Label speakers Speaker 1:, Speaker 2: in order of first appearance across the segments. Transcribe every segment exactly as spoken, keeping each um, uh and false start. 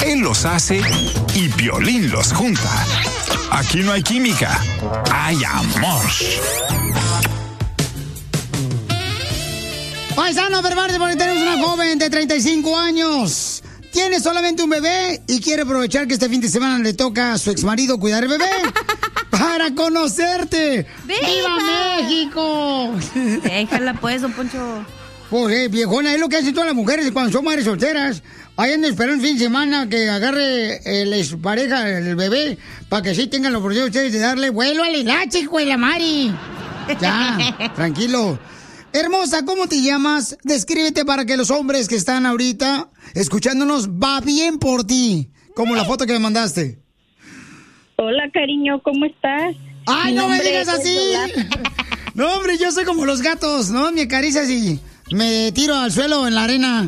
Speaker 1: Él los hace y Piolín los junta. Aquí no hay química, hay amor.
Speaker 2: Paisano, prepárate porque tenemos una joven de treinta y cinco años. Tiene solamente un bebé y quiere aprovechar que este fin de semana le toca a su exmarido cuidar el bebé para conocerte.
Speaker 3: ¡Viva,
Speaker 2: ¡Viva México!
Speaker 3: Déjala pues, don Poncho.
Speaker 2: Pues, viejona, es lo que hacen todas las mujeres cuando son madres solteras. Ahí andan esperando un fin de semana que agarre el expareja, el bebé, para que sí tengan la oportunidad ustedes de darle vuelo a la hilacha, hijo de la Mari. Ya, tranquilo. Hermosa, ¿cómo te llamas? Descríbete para que los hombres que están ahorita escuchándonos va bien por ti. Como la foto que me mandaste.
Speaker 4: Hola, cariño, ¿cómo estás?
Speaker 2: ¡Ay,
Speaker 4: Mi
Speaker 2: no me
Speaker 4: nombre
Speaker 2: digas
Speaker 4: es
Speaker 2: así!
Speaker 4: Yolanda.
Speaker 2: No, hombre, yo soy como los gatos, ¿no? Me acaricias y me tiro al suelo en la arena.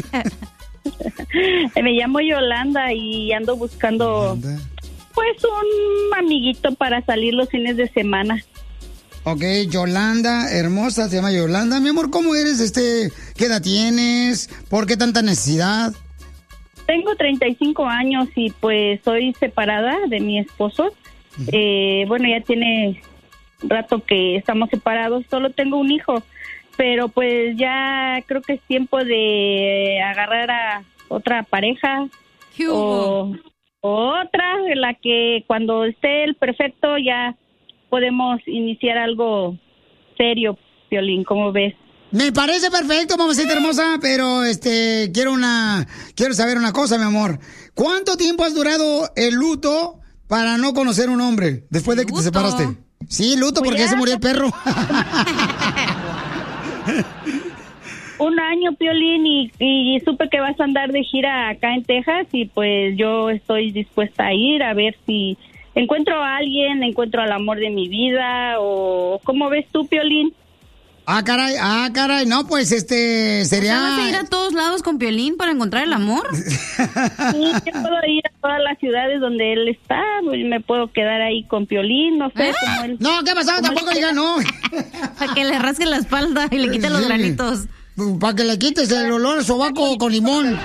Speaker 4: Me llamo Yolanda y ando buscando,
Speaker 2: Yolanda.
Speaker 4: pues, un amiguito para salir los fines de semana.
Speaker 2: Ok, Yolanda, hermosa, se llama Yolanda. Mi amor, ¿cómo eres? Este, ¿qué edad tienes? ¿Por qué tanta necesidad?
Speaker 4: Tengo treinta y cinco años y pues soy separada de mi esposo. Uh-huh. Eh, bueno, ya tiene rato que estamos separados, solo tengo un hijo, pero pues ya creo que es tiempo de agarrar a otra pareja o, o otra, en la que cuando esté el perfecto ya podemos iniciar algo serio, Piolín, ¿cómo ves?
Speaker 2: Me parece perfecto, mamacita hermosa, pero este quiero una quiero saber una cosa, mi amor. ¿Cuánto tiempo has durado el luto para no conocer un hombre después de que te separaste? Sí, luto porque ya se murió el perro.
Speaker 4: Un año, Piolín, y, y supe que vas a andar de gira acá en Texas y pues yo estoy dispuesta a ir a ver si encuentro a alguien, encuentro al amor de mi vida, o ¿cómo ves tú, Piolín?
Speaker 2: Ah, caray, ah, caray, no, pues este sería...
Speaker 3: ¿Vas a ir a todos lados con Piolín para encontrar el amor?
Speaker 4: Sí, yo puedo ir a todas las ciudades donde él está, pues me puedo quedar ahí con Piolín, no sé,
Speaker 2: ¿Eh?
Speaker 4: como él...
Speaker 2: No, ¿qué pasó? Tampoco diga no.
Speaker 3: Para que le rasque la espalda y le quite los granitos.
Speaker 2: Para que le quites el olor al sobaco con limón.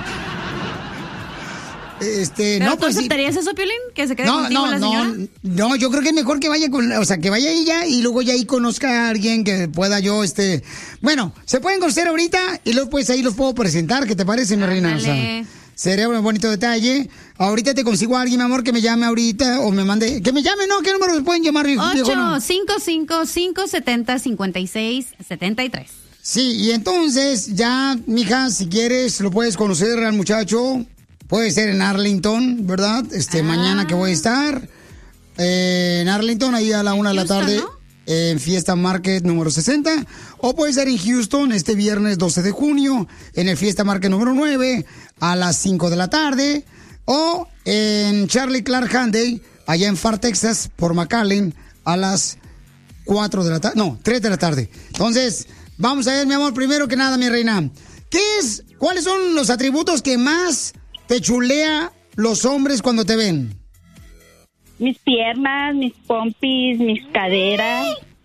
Speaker 2: Este,
Speaker 3: ¿Pero
Speaker 2: no,
Speaker 3: tú
Speaker 2: pues
Speaker 3: aceptarías eso, Piolín? ¿Que se quede
Speaker 2: no,
Speaker 3: contigo
Speaker 2: no,
Speaker 3: la
Speaker 2: no,
Speaker 3: señora?
Speaker 2: no, yo creo que es mejor que vaya con, o sea, que vaya ella y luego ya ahí conozca a alguien que pueda yo, este, bueno, se pueden conocer ahorita y luego pues ahí los puedo presentar, ¿qué te parece, mi reina? O sea, sería un bonito detalle. Ahorita te consigo a alguien, mi amor, que me llame ahorita o me mande, que me llame, ¿no? ¿Qué número me pueden llamar, mi viejo?
Speaker 3: ocho cinco cinco, cinco siete cero, cinco seis siete tres.
Speaker 2: Sí, y entonces ya, mija, si quieres, lo puedes conocer al muchacho. Puede ser en Arlington, ¿verdad? Este, ah. Mañana que voy a estar eh, en Arlington, ahí a la una de la tarde, ¿no? En Fiesta Market número sesenta. O puede ser en Houston este viernes doce de junio, en el Fiesta Market número nueve, a las cinco de la tarde. O en Charlie Clark Hyundai, allá en Far Texas, por McAllen, a las cuatro de la tarde. No, tres de la tarde. Entonces, vamos a ver, mi amor, primero que nada, mi reina. ¿Qué es, cuáles son los atributos que más te chulea los hombres cuando te ven?
Speaker 4: Mis piernas, mis pompis, mis caderas.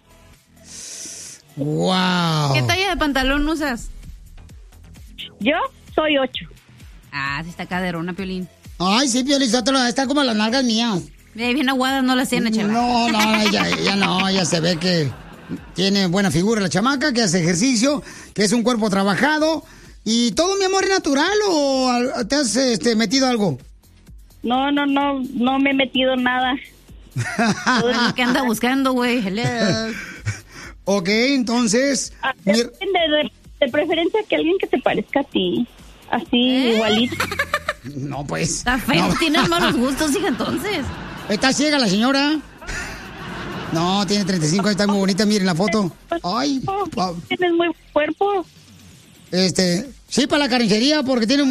Speaker 2: Wow.
Speaker 3: ¿Qué talla de pantalón usas?
Speaker 4: Yo soy ocho.
Speaker 3: Ah, sí está caderona, Piolín.
Speaker 2: Ay, sí, Piolín, está como las nalgas mías.
Speaker 3: Eh, bien aguadas no las tiene, chela.
Speaker 2: No, no, ella, ella no, ella se ve que tiene buena figura la chamaca, que hace ejercicio, que es un cuerpo trabajado. ¿Y todo, mi amor, es natural o te has este, metido algo?
Speaker 4: No, no, no, no me he metido nada.
Speaker 3: Todo es lo que anda buscando, güey.
Speaker 2: Ok, entonces...
Speaker 4: Ah, de, de, de preferencia que alguien que te parezca a ti. Así, ¿eh? Igualito.
Speaker 2: No, pues...
Speaker 3: Está feo,
Speaker 2: no.
Speaker 3: Tienes malos gustos, hija, entonces.
Speaker 2: ¿Está ciega la señora? No, tiene treinta y cinco años, está muy bonita, miren la foto. Ay.
Speaker 4: Tienes muy buen cuerpo.
Speaker 2: Este, sí, para la carnicería, porque tiene